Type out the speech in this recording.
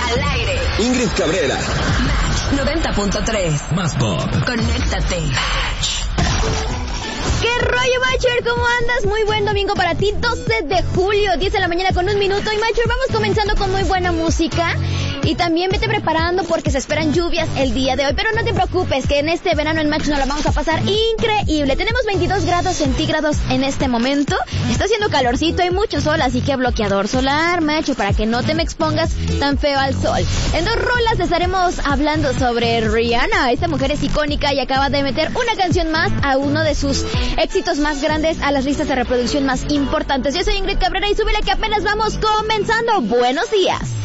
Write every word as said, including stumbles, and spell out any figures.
Al aire. Ingrid Cabrera. Match noventa punto tres. Más pop. Conéctate. Match. ¿Qué rollo, Matcher? ¿Cómo andas? Muy buen domingo para ti, doce de julio, diez de la mañana con un minuto. Y Matcher, vamos comenzando con muy buena música. Y también vete preparando porque se esperan lluvias el día de hoy. Pero no te preocupes, que en este verano en Match nos la vamos a pasar increíble. Tenemos veintidós grados centígrados en este momento. Está haciendo calorcito, hay mucho sol, así que bloqueador solar, Matcher, para que no te me expongas tan feo al sol. En dos rolas estaremos hablando sobre Rihanna. Esta mujer es icónica y acaba de meter una canción más a uno de sus éxitos más grandes, a las listas de reproducción más importantes. Yo soy Ingrid Cabrera y súbele que apenas vamos comenzando. Buenos días.